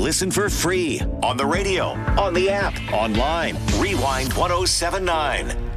Listen for free on the radio, on the app, online. Rewind 1079.